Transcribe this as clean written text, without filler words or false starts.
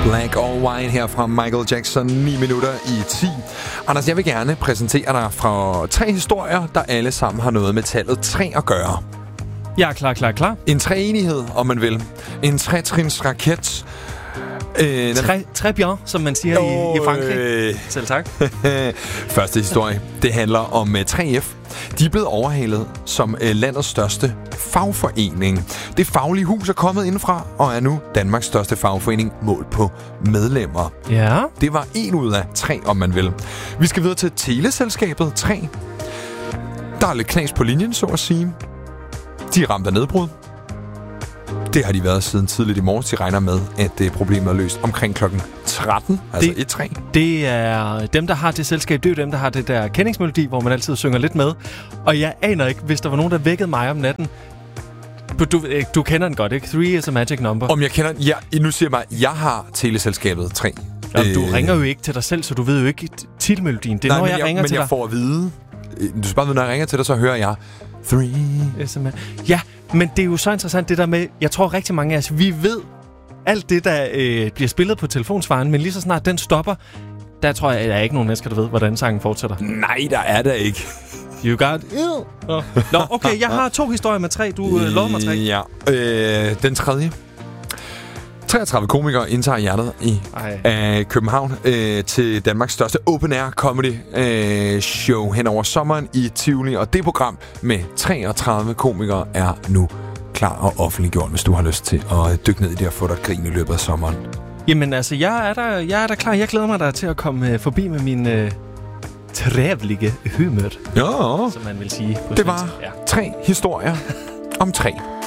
Black or White her fra Michael Jackson, 9 minutter i 10. Anders, jeg vil gerne præsentere dig fra 3 historier, der alle sammen har noget med tallet 3 at gøre. Jeg er klar. En treenighed, om man vil. En 3-trins raket. Très bien, som man siger i Frankrig. Selv tak. Første historie, det handler om 3F. De er blevet overhalet som landets største fagforening. Det faglige hus er kommet indfra og er nu Danmarks største fagforening målt på medlemmer. Ja. Det var 1 ud af 3, om man vil. Vi skal videre til teleselskabet 3. Der er lidt knas på linjen, så at sige. De er ramt af nedbrud. Det har de været siden tidligt i morges. De regner med, at problemet er løst omkring klokken 13, altså 1-3. Det er dem, der har det selskab. Det er jo dem, der har det der kendingsmelodi, hvor man altid synger lidt med. Og jeg aner ikke, hvis der var nogen, der vækkede mig om natten. Du kender den godt, ikke? 3 is a magic number. Om jeg kender den? Ja, nu siger jeg bare, jeg har teleselskabet 3. Jamen, du ringer jo ikke til dig selv, så du ved jo ikke titelmelodien. Det er, når jeg ringer til dig. Men jeg får at vide. Du skal bare vide, når jeg ringer til dig, så hører jeg 3. Ja, men det er jo så interessant det der med, jeg tror rigtig mange af os, vi ved alt det, der bliver spillet på telefonsvaren, men lige så snart den stopper, der tror jeg, at der er ikke nogen mennesker, der ved, hvordan sangen fortsætter. Nej, der er der ikke. You got it. Nå, okay, jeg har 2 historier med 3. Du lover mig 3. Ja, den tredje. 33 komikere indtager hjertet af København til Danmarks største open-air comedy show hen over sommeren i Tivoli. Og det program med 33 komikere er nu klar og offentliggjort, hvis du har lyst til at dykke ned i det og få dig et grin i løbet af sommeren. Jamen altså, jeg er der klar. Jeg glæder mig der til at komme forbi med min trevlige humør. Ja, som man vil sige på det var 3 historier om 3.